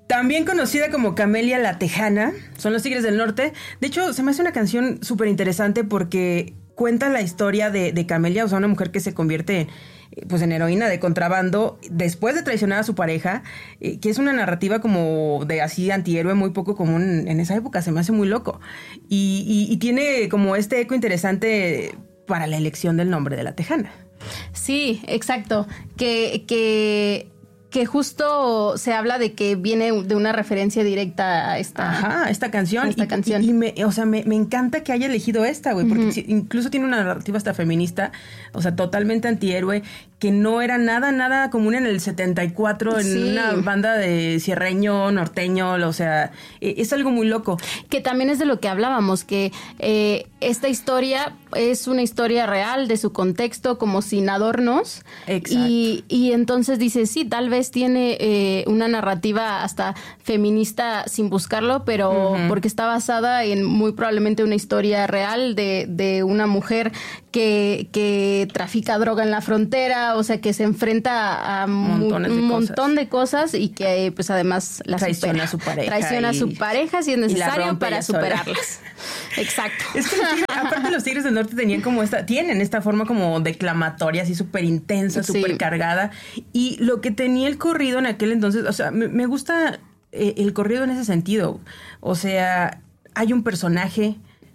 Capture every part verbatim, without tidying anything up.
También conocida como Camelia la Tejana, son los Tigres del Norte. De hecho, se me hace una canción súper interesante porque cuenta la historia de, de Camelia, o sea, una mujer que se convierte en, pues, en heroína de contrabando después de traicionar a su pareja, eh, que es una narrativa como de así antihéroe muy poco común en esa época, se me hace muy loco. Y, y, y tiene como este eco interesante para la elección del nombre de la Tejana. Sí, exacto, que... que... que justo se habla de que viene de una referencia directa a esta, Ajá, esta canción. A esta y, canción. Y, y me, o sea, me, me encanta que haya elegido esta, güey, porque uh-huh. si, incluso tiene una narrativa hasta feminista, o sea, totalmente antihéroe, que no era nada, nada común en el setenta y cuatro, en sí. una banda de cierreño, norteño, o sea, es algo muy loco. Que también es de lo que hablábamos, que eh, esta historia es una historia real de su contexto, como sin adornos. Exacto. Y, y entonces dice, sí, tal vez tiene eh, una narrativa hasta feminista sin buscarlo, pero uh-huh. porque está basada en muy probablemente una historia real de, de una mujer que, que trafica droga en la frontera, o sea, que se enfrenta a Montones un de montón de cosas y que pues además la traiciona supera. a su pareja. Traiciona a su pareja si es necesario para superarlas. Sola. Exacto. Es que los tigres, aparte los Tigres del Norte tenían como esta, tienen esta forma como declamatoria, así súper intensa, súper sí. cargada. Y lo que tenía el corrido en aquel entonces, o sea, me, me gusta eh, el corrido en ese sentido. O sea, hay un personaje,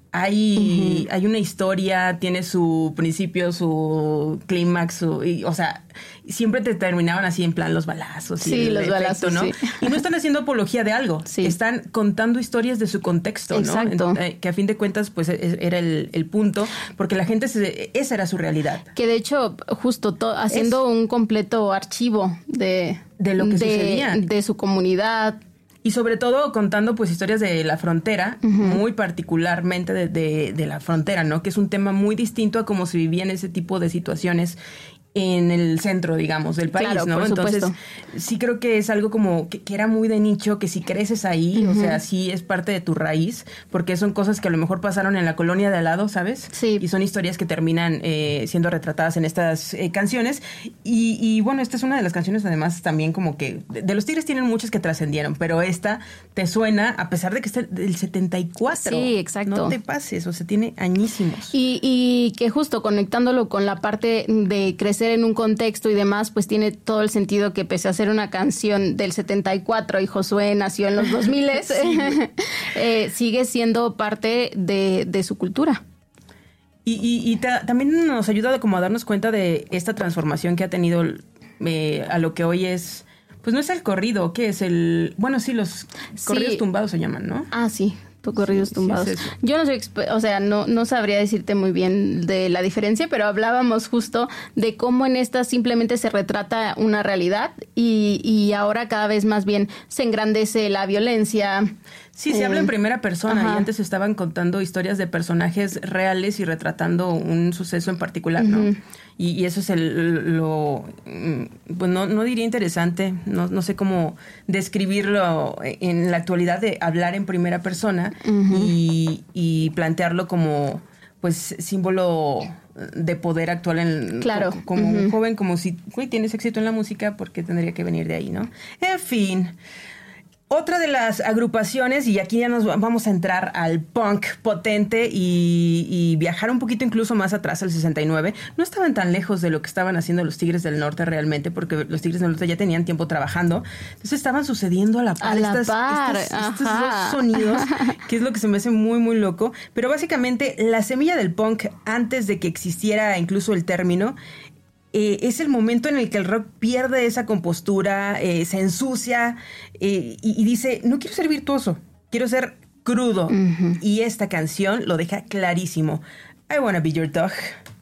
hay, uh-huh. hay una historia, tiene su principio, su clímax, su, y, o sea, siempre te terminaban así en plan los balazos. Sí, y el los efecto, balazos, ¿no? sí. Y no están haciendo apología de algo, sí. están contando historias de su contexto, exacto. ¿no? En, eh, que a fin de cuentas, pues, era el, el punto, porque la gente, se, esa era su realidad. Que de hecho, justo to, haciendo es, un completo archivo de, de lo que de, sucedía. De su comunidad. Y sobre todo contando pues historias de la frontera, uh-huh. muy particularmente de, de, de la frontera, ¿no? Que es un tema muy distinto a cómo se vivían ese tipo de situaciones en el centro, digamos, del país, claro, ¿no? Por Entonces, supuesto. sí creo que es algo como que, que era muy de nicho, que si creces ahí, uh-huh. o sea, sí es parte de tu raíz, porque son cosas que a lo mejor pasaron en la colonia de al lado, ¿sabes? Sí. Y son historias que terminan eh, siendo retratadas en estas eh, canciones. Y, y bueno, esta es una de las canciones, además, también como que... De, de los Tigres tienen muchas que trascendieron, pero esta te suena, a pesar de que está del setenta y cuatro. Sí, exacto. No te pases, o sea, tiene añísimos. Y, y que justo conectándolo con la parte de crecer en un contexto y demás, pues tiene todo el sentido que pese a ser una canción del setenta y cuatro y Josué nació en los dos mil, sí. eh, sigue siendo parte de, de su cultura. Y, y, y ta, también nos ayuda como a darnos cuenta de esta transformación que ha tenido eh, a lo que hoy es, pues no es el corrido, ¿qué es el...? Bueno, sí, los corridos sí. tumbados se llaman, ¿no? Ah, sí. corridos sí, tumbados. Sí, Yo no soy, o sea, no, no sabría decirte muy bien de la diferencia, pero hablábamos justo de cómo en esta simplemente se retrata una realidad y, y ahora cada vez más bien se engrandece la violencia. Sí, se eh, habla en primera persona ajá. y antes estaban contando historias de personajes reales y retratando un suceso en particular, ¿no? Uh-huh. Y, y eso es el, lo, pues no, no diría interesante, no, no sé cómo describirlo en la actualidad de hablar en primera persona uh-huh. y, y plantearlo como, pues, símbolo de poder actual en, claro. como, como uh-huh. un joven, como si, güey, tienes éxito en la música, porque tendría que venir de ahí, ¿no? En fin... Otra de las agrupaciones, y aquí ya nos vamos a entrar al punk potente y, y viajar un poquito incluso más atrás, al sesenta y nueve, no estaban tan lejos de lo que estaban haciendo los Tigres del Norte realmente, porque los Tigres del Norte ya tenían tiempo trabajando, entonces estaban sucediendo a la par, a la estas, par. Estos, estos dos sonidos, que es lo que se me hace muy, muy loco, pero básicamente la semilla del punk, antes de que existiera incluso el término, Eh, es el momento en el que el rock pierde esa compostura, eh, se ensucia eh, y, y dice, no quiero ser virtuoso, quiero ser crudo. Uh-huh. Y esta canción lo deja clarísimo. I wanna be your dog.